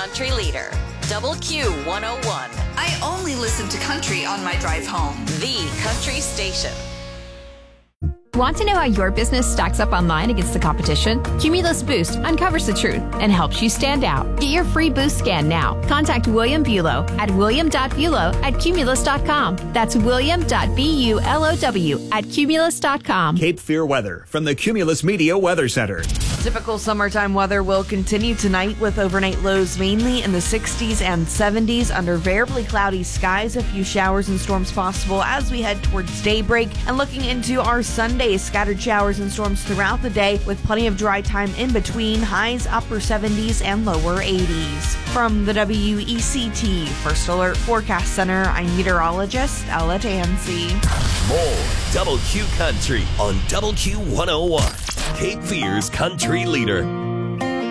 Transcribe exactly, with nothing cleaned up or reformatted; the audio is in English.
country leader, Double Q one oh one. I only listen to country on my drive home. The country station. Want to know how your business stacks up online against the competition? Cumulus Boost uncovers the truth and helps you stand out. Get your free boost scan now. Contact William Bulow at william dot bulow at cumulus dot com. That's william dot bulow at cumulus dot com. Cape Fear weather from the Cumulus Media Weather Center. Typical summertime weather will continue tonight with overnight lows mainly in the sixties and seventies under variably cloudy skies. A few showers and storms possible as we head towards daybreak. And looking into our Sunday, scattered showers and storms throughout the day with plenty of dry time in between. Highs upper seventies and lower eighties. From the W E C T First Alert Forecast Center, I'm meteorologist Ella Tansey. More Double Q Country on Double Q one oh one. Cape Fear's country leader.